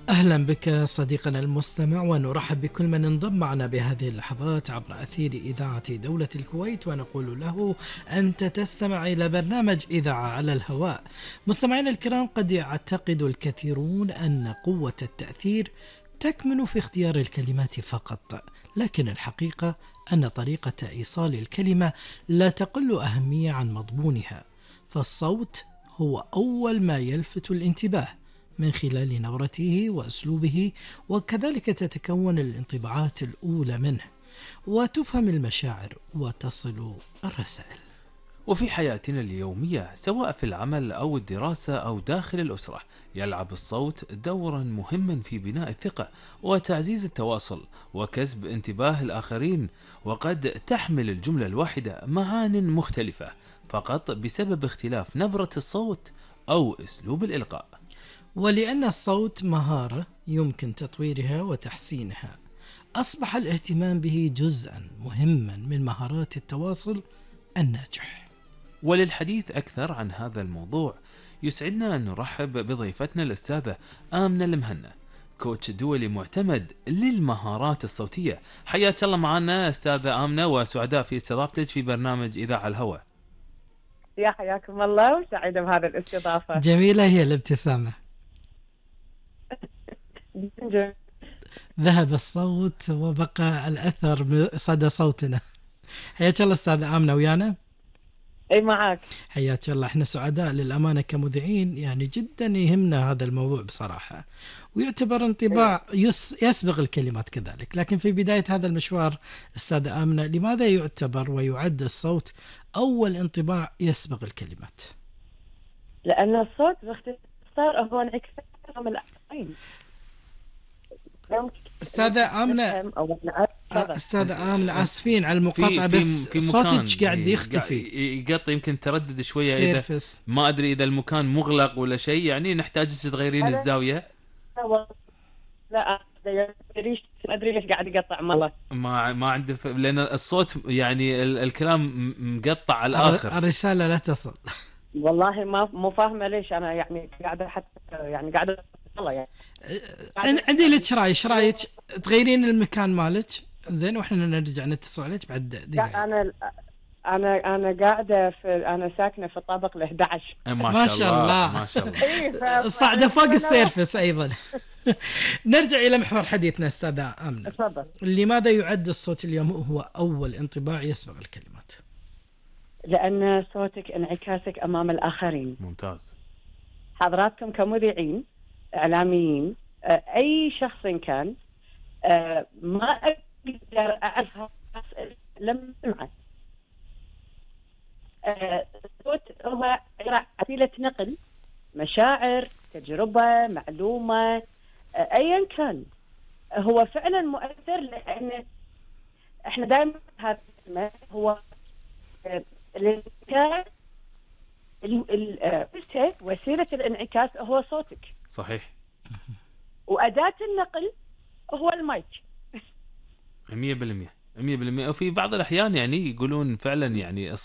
أهلا بك صديقنا المستمع، ونرحب بكل من انضم معنا بهذه اللحظات عبر أثير إذاعة دولة الكويت، ونقول له أنت تستمع إلى برنامج إذاعة على الهواء. مستمعينا الكرام، قد يعتقد الكثيرون أن قوة التأثير تكمن في اختيار الكلمات فقط، لكن الحقيقة أن طريقة إيصال الكلمة لا تقل أهمية عن مضمونها، فالصوت هو أول ما يلفت الانتباه من خلال نبرته وأسلوبه، وكذلك تتكون الانطباعات الأولى منه، وتفهم المشاعر وتصل الرسائل. وفي حياتنا اليومية سواء في العمل أو الدراسة أو داخل الأسرة، يلعب الصوت دورا مهما في بناء الثقة وتعزيز التواصل وكسب انتباه الآخرين. وقد تحمل الجملة الواحدة معان مختلفة فقط بسبب اختلاف نبرة الصوت أو أسلوب الإلقاء. ولأن الصوت مهارة يمكن تطويرها وتحسينها، أصبح الاهتمام به جزءا مهما من مهارات التواصل الناجح. وللحديث أكثر عن هذا الموضوع يسعدنا أن نرحب بضيفتنا الأستاذة آمنة المهنا، كوتش دولي معتمد للمهارات الصوتية. حياك الله معنا أستاذة آمنة، وسعداء في استضافتك في برنامج إذاعة الهواء. يا حياكم الله، وسعيدة بهذا الاستضافة. جميلة هي الابتسامة. ذهب الصوت وبقى الأثر بصدى صوتنا. حياك الله أستاذة آمنة ويانا. اي معك. حياك الله، احنا سعداء للأمانة كمذيعين، يعني جدا يهمنا هذا الموضوع بصراحة، ويعتبر انطباع يسبق الكلمات كذلك. لكن في بداية هذا المشوار أستاذة آمنة، لماذا يعتبر ويعد الصوت أول انطباع يسبق الكلمات؟ لأن الصوت باختصار هو انعكاس من الآخرين. أستاذة آمنة، أستاذة آمنة آسفين على المقاطعة، بس في صوتك قاعد يختفي، يقطع، يمكن تردد شوية. سيرفس. إذا ما أدري إذا المكان مغلق ولا شيء، يعني نحتاج تغيرين الزاوية. لا ما أدري ليش قاعد يقطع مالله. ما عنده لأن الصوت يعني الكلام مقطع على الآخر. الرسالة لا تصل. والله مو فاهمة ليش أنا يعني قاعدة حتى يعني قاعدة والله يعني. عندي لك رايك تغيرين المكان مالك زين، واحنا نرجع نتصل عليك بعد دقيقة. انا قاعده انا ساكنه في الطابق ال11. ما شاء الله ما شاء الله. صعده فوق السيرفس ايضا. نرجع الى محور حديثنا استاذه آمنة. تفضل. لماذا يعد الصوت اليوم هو اول انطباع يسبق الكلمات؟ لان صوتك انعكاسك امام الاخرين. ممتاز. حضراتكم كمذيعين اعلاميين، اي شخص كان، ما اقدر اعرف لما اسمعه. الصوت هو وسيلة نقل مشاعر، تجربة، معلومة، أيا كان. هو فعلا مؤثر، لأن احنا دائما هذا هو الانعكاس. وسيلة الانعكاس هو صوتك. صحيح. وأداة النقل هو المايك. 100%. وفي بعض الأحيان يعني يقولون فعلا يعني